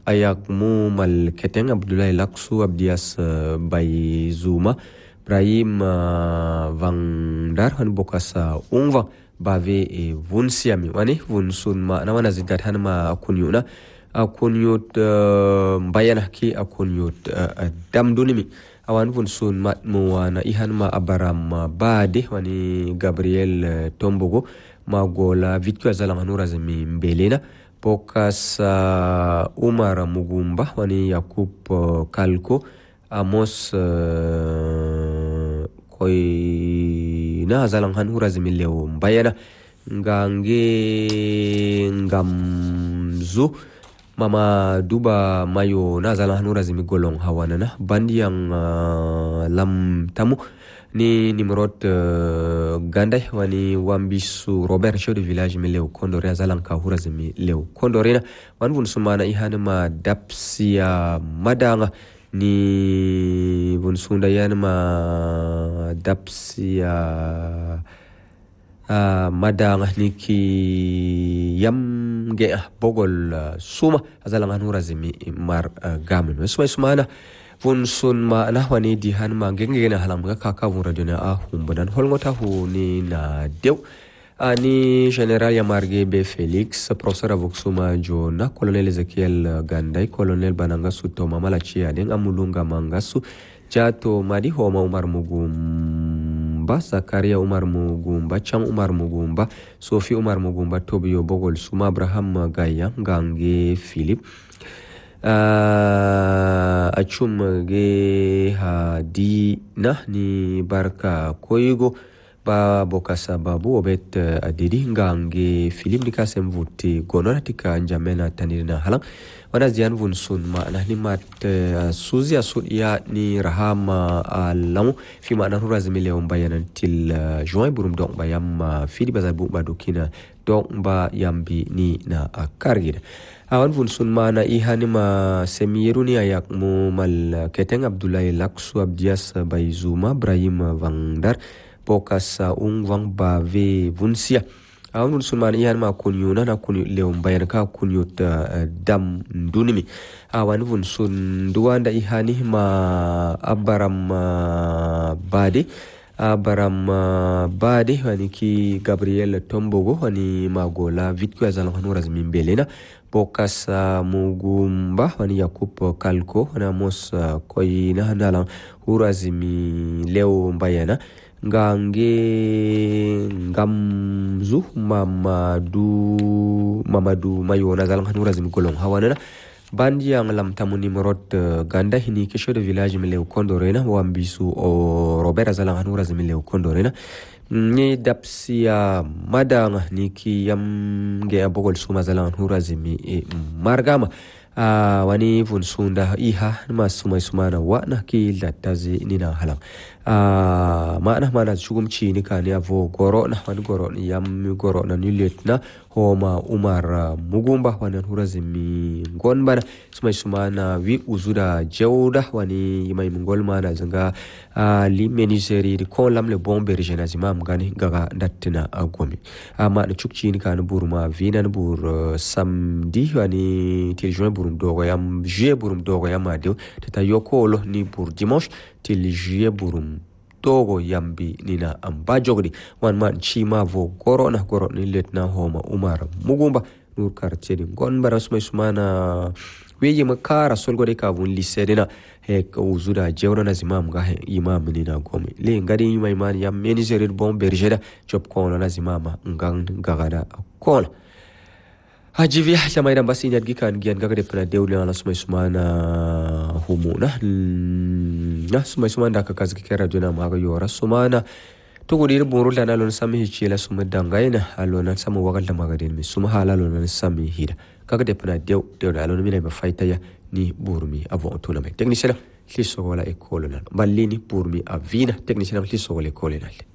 ayak mu mal keteng Abdullahi Laksu Abdias Bay Zuma Ibrahim Vangdar han bokasa ungva bave vunsiami wani vunsun ma na wana zidat han ma akunyuna akunyut bayana ki akunyut damdunimi awan vunsun mat mu wana ihan ma abaram bade wani Gabriel Tombogo magola vitku azalang hanura zemi mbelena pokas Umar Mugumba wani Yakub Kalko Amos koi na zalang hanura zemi leo mbayana ngange ngamzu mama duba mayo na zalang hanura zemi golong hawana na bandi yang lam tamu ni nimrod gandai wani wambisu Robert show de village mi leo kondore zalang ka hura zemi leo kondore na wanvun sumana ihanma dapsia madanga ni bunsunda yanma dapsia madanga niki yam ge bogol suma azalang hanura zemi mar gamen sumana bunsun ma nahwani di han ma ngenge na halam ga kaka vun radio na humbadan holngota hu ni na dew ani general ya marge be Felix professeur avoxuma jona colonel Ezekiel Gandai colonel Bananga Sutoma Malachi aden amulunga mangasu jato madi homa Umar Mugumba Zakaria Umar Mugumba Cham Umar Mugumba Sophie Umar Mugumba Tobio Bogol Suma Abraham Gaya Gange Philip acum ge hadi nah ni barka koigo ba bokasa babu obet adidi ngange film dikasem vuti gonora tika njamena tanirina halang wana zian vun sun ma nah ni mat suzi asud ya ni rahama alamu fi ma nah razmi le umbayanan til juin burum dong bayam fili bazabu badukina dong ba yambi ni na akargida awan vun sun mana ihanima semiyeruni ayak mu mal keteng Abdullahi Laksu Abdias Bay Zuma Ibrahim Vangdar pokas ungwang bave vunsia awan vun sun mana ihanima kunyuna na kunyu leum bayan ka kunyut dam dunimi awan vun sun duanda ihanima abaram bade wani ki Gabriel Tombogo wani magola vitku azalang hanura zemi mbelena pokas Mugumba wani Yakub Kalko wana mos koi na hanalang hurazimi leo mbayana ngange ngamzu mamadu mayo na zalang hurazimi golong hawana bandi yang lam tamu nimrod ganda hini kesho de village mi leo kondorena wambisu o Robert azalang hurazimi leo kondorena ni dapsia madanga niki yam ge abogol suma zalan hurazimi margama wani vun sunda iha suma na wa na ki latazi nina halang mana chugumchi ni kani avo goro na wani goro ni yam goro na niletna homa Umar Mugumba wani hurazimi ngonbana suma na wi uzuda jawda wani yimai mungol mana zanga li meniseri di kon lam le bombe regional zimam gani gaga datina agomi ma na chukchi ni kan burma vina bur samedi wani til juin burum dogo yam juillet burum dogo yam adio tata yokolo ni bur dimanche til juillet burum dogo yambi nina amba jogdi wan man chima vo goro ni letna homa Umar Mugumba nur quartier di gon bara sumana weyi makara solgode ka vun lisedena he uzuda jewna na zimam ga imam nina gomi le ngadi yimay man yam meniserid bon berjeda job kono na zimama ngang gagada kono hajivi sama ida basi nyat gikan gian gagade pena dewle ala sumana humuna na sumana ka kazki kera jona maga yora sumana to godir burul dana lon sami hichela sumadangaina alona samu wagal da magadin mi suma halalon sami hida gagade pena dew alon mi ba faitaya ni burmi avo tuna me technicien liso wala e kolonal ballini burmi avina technicien liso wala kolonal